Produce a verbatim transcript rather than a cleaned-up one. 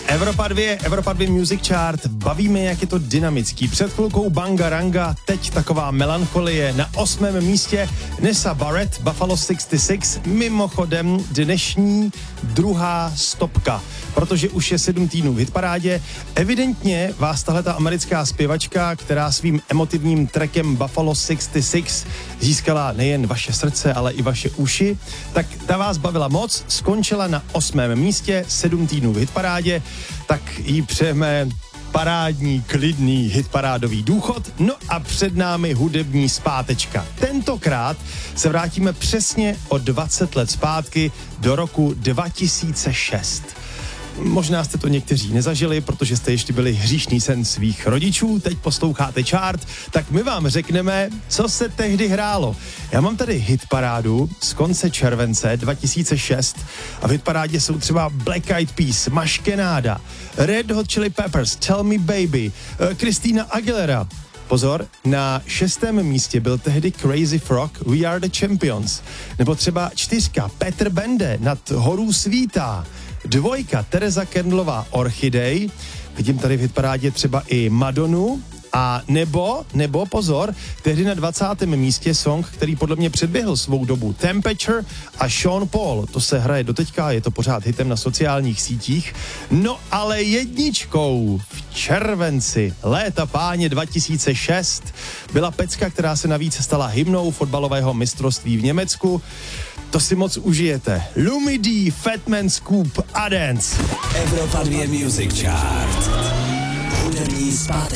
Evropa dva, Evropa dva Music Chart, bavíme, jak je to dynamický. Před chvilkou Banga Ranga, teď taková melancholie. Na osmém místě Nessa Barrett, Buffalo šedesát šest, mimochodem dnešní druhá stopka, protože už je sedm týdnů v hitparádě. Evidentně vás tahleta americká zpěvačka, která svým emotivním trackem Buffalo šedesát šest získala nejen vaše srdce, ale i vaše uši, tak ta vás bavila moc, skončila na osmém místě, sedm týdnů v hitparádě, tak jí přejeme parádní, klidný hitparádový důchod. No a před námi hudební zpátečka. Tentokrát se vrátíme přesně o dvacet let zpátky do roku dva tisíce šest. Možná jste to někteří nezažili, protože jste ještě byli hříšný sen svých rodičů, teď posloucháte chart, tak my vám řekneme, co se tehdy hrálo. Já mám tady hitparádu z konce července dva tisíce šest a v hitparádě jsou třeba Black Eyed Peas, Maškenáda, Red Hot Chili Peppers, Tell Me Baby, Christina Aguilera. Pozor, na šestém místě byl tehdy Crazy Frog, We Are The Champions, nebo třeba čtyřka Petr Bende, Nad horou svítá, dvojka Tereza Kendlová, Orchidej, vidím tady v hitparádě třeba i Madonu, a nebo, nebo pozor, tehdy na dvacátém místě song, který podle mě předběhl svou dobu, Temperature a Sean Paul, to se hraje doteďka, je to pořád hitem na sociálních sítích, no ale jedničkou v červenci léta páně dva tisíce šest byla pecka, která se navíc stala hymnou fotbalového mistrovství v Německu. To si moc užijete. Lumi D, Fatman Scoop a Dance. Evropa dva Music Chart. Hudební zpátek.